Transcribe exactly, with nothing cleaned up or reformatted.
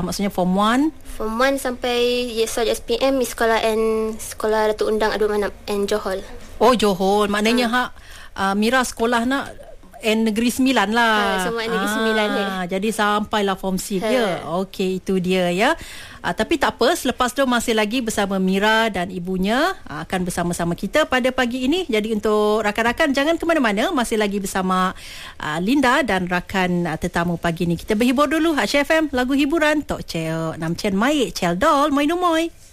Maksudnya form one? Form one sampai Yesol S P M, sekolah and sekolah Datuk Undang Abdul Manap and Johor. Oh, Johor. Maknanya Hmm. hak uh, Mira sekolah nak N Negeri Sembilan lah. Ha, semua N Negeri Sembilan, he. Jadi sampailah form six Ha. ya. Okey, itu dia ya. Uh, tapi tak apa, selepas tu masih lagi bersama Mira dan ibunya uh, akan bersama-sama kita pada pagi ini. Jadi untuk rakan-rakan jangan ke mana-mana, masih lagi bersama uh, Linda dan rakan uh, tetamu pagi ini. Kita berhibur dulu. H F M, lagu hiburan Tok Cheo Nam Chen Mai Chel Dol Moi No Moi.